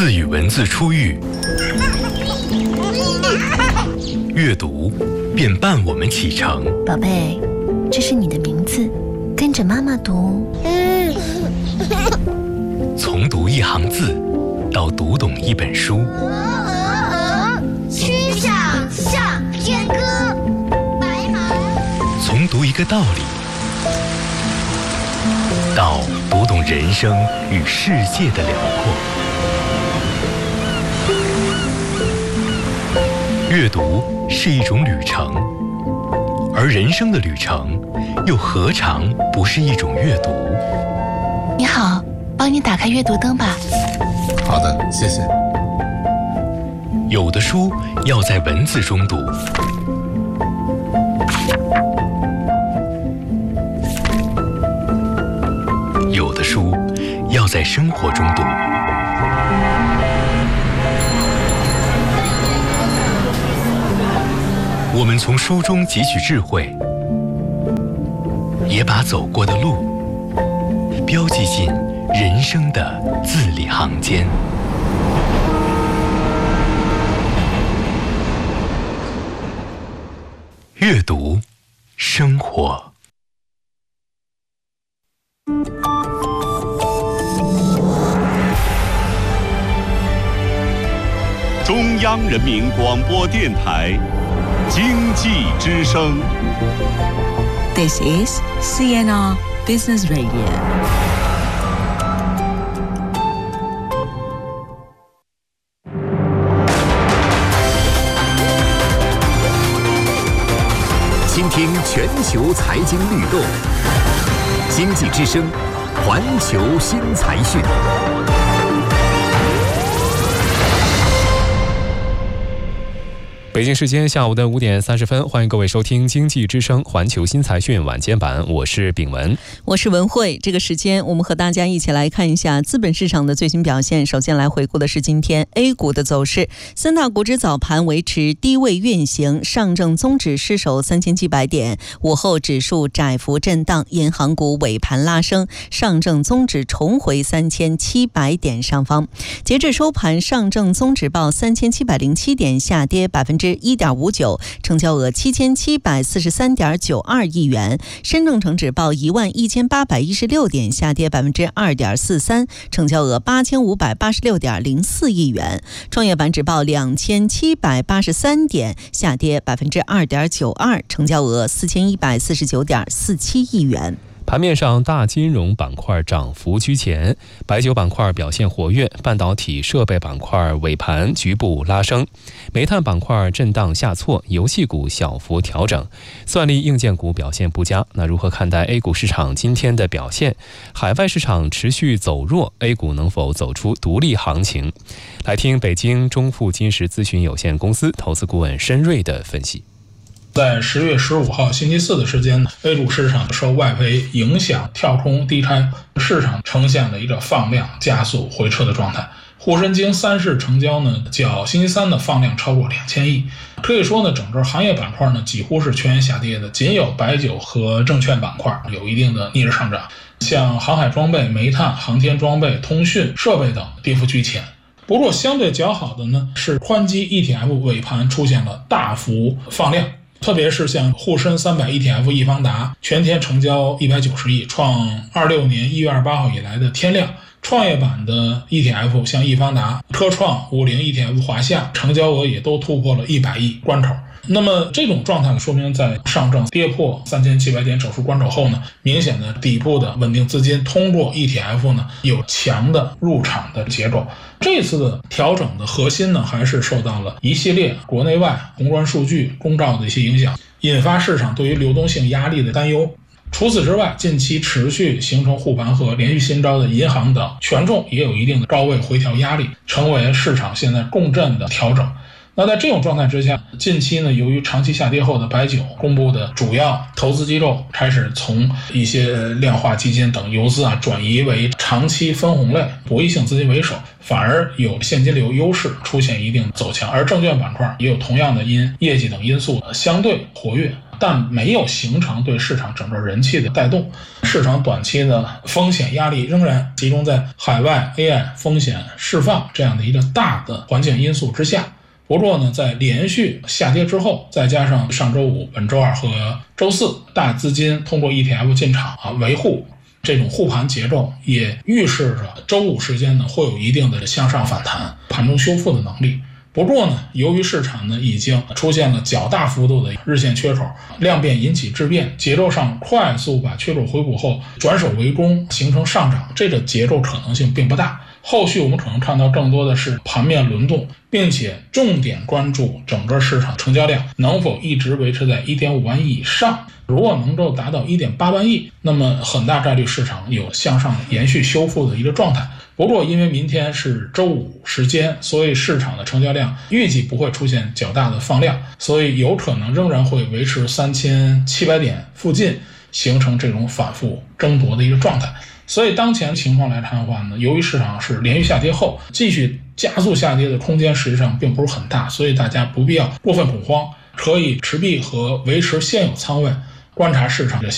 字与文字初遇，阅读便伴我们启程。 宝贝，这是你的名字，跟着妈妈读。 从读一行字到读懂一本书， 曲项向天歌，白马。 从读一个道理到读懂人生与世界的辽阔。阅读是一种旅程，而人生的旅程又何尝不是一种阅读？ 你好，帮你打开阅读灯吧。 好的，谢谢。 有的书要在文字中读，有的书要在生活中读。我们从书中汲取智慧，也把走过的路标记进人生的字里行间。阅读，生活。 中央人民广播电台经济之声。 This is CNR Business Radio. 倾听全球财经律动，经济之声，环球新财讯。 北京时间下午的5点30分，欢迎各位收听经济之声环球新财讯晚间版，我是炳文， 我是文慧。这个时间我们和大家一起来看一下资本市场的最新表现。首先来回顾的是今天 A 股的走势，三大股指早盘维持低位运行，上证综指失守3700点，午后指数窄幅震荡，银行股尾盘拉升，上证综指重回3700点上方。截至收盘，上证综指报3707点，下跌1.59%，成交额7743.92亿元。深证成指报11816点，下跌2.43%，成交额8586.04亿元。创业板指报2783点，下跌2.92%，成交额4149.47亿元。 盘面上，大金融板块涨幅居前，白酒板块表现活跃，半导体设备板块尾盘局部拉升，煤炭板块震荡下挫，游戏股小幅调整，算力硬件股表现不佳。那如何看待 A 股市场今天的表现？海外市场持续走弱， A 股能否走出独立行情？来听北京中富金石咨询有限公司投资顾问申瑞的分析。 在10月15号星期四的时间，A 股市场受外围影响跳空低开，市场呈现了一个放量加速回撤的状态。沪深经三市成交呢，较星期三的放量超过2000亿。可以说呢，整个行业板块呢几乎是全线下跌的，仅有白酒和证券板块有一定的逆势上涨，像航海装备、煤炭、航天装备、通讯设备等跌幅居前。不过相对较好的呢是宽基 ETF 尾盘出现了大幅放量。特别是像沪深300 ETF 易方达全天成交190亿，创26年1月28号以来的天量。创业板的 ETF 像易方达、科创、50 ETF 华夏成交额也都突破了100亿关口。那么这种状态说明在上证跌破3700点整数关口后呢，明显的底部的稳定资金通过 ETF 呢有强的入场的节奏。这次的调整的核心呢，还是受到了一系列国内外宏观数据公告的一些影响，引发市场对于流动性压力的担忧。除此之外，近期持续形成护盘和连续新招的银行等权重也有一定的高位回调压力，成为市场现在共振的调整。那在这种状态之下，近期呢，由于长期下跌后的白酒公布的主要投资机构开始从一些量化基金等游资转移为长期分红类博弈性资金为首，反而有现金流优势出现一定走强，而证券板块也有同样的因业绩等因素相对活跃。 但没有形成对市场整个人气的带动。市场短期的风险压力仍然集中在海外 AI 风险释放这样的一个大的环境因素之下。不过呢，在连续下跌之后，再加上上周五、本周二和周四大资金通过 ETF 进场维护这种护盘节奏，也预示着周五时间呢会有一定的向上反弹、盘中修复的能力。不过呢，由于市场呢已经出现了较大幅度的日线缺口，量变引起质变，节奏上快速把缺口回补后转守为攻形成上涨，这个节奏可能性并不大。后续我们可能看到更多的是盘面轮动，并且重点关注整个市场成交量能否一直维持在 1.5 万亿以上。如果能够达到 1.8 万亿，那么很大概率市场有向上延续修复的一个状态。不过因为明天是周五时间，所以市场的成交量预计不会出现较大的放量，所以有可能仍然会维持3700点附近，形成这种反复争夺的一个状态。所以当前情况来看的话呢，由于市场是连续下跌后继续加速下跌的空间实际上并不是很大，所以大家不必要过分恐慌，可以持币和维持现有仓位，观察市场的